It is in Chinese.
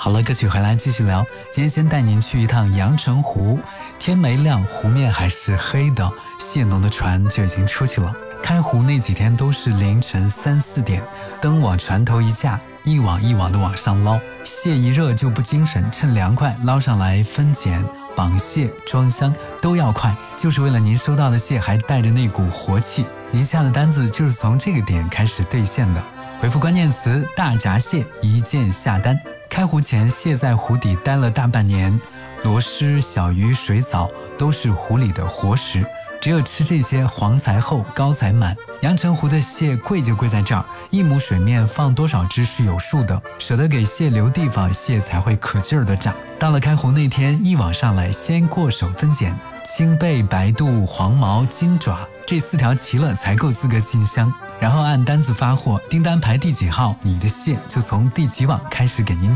好了，歌曲回来继续聊。今天先带您去一趟阳澄湖，天没亮，湖面还是黑的，蟹农的船就已经出去了。开湖那几天都是凌晨3、4点，灯往船头一架，一网一网的往上捞，蟹一热就不精神，趁凉快捞上来分拣、绑蟹、装箱都要快，就是为了您收到的蟹还带着那股活气。您下的单子就是从这个点开始兑现的，回复关键词大闸蟹一键下单。开湖前，蟹在湖底待了大半年，螺蛳、小鱼、水藻都是湖里的活食，只有吃这些黄才厚，高才满。阳澄湖的蟹贵就贵在这儿，一亩水面放多少只是有数的，舍得给蟹留地方，蟹才会可劲儿的长。到了开湖那天，一网上来，先过手分拣，青背、白肚、黄毛、金爪这4条齐了才够资格进箱，然后按单子发货，订单排第几号，你的蟹就从第几网开始给您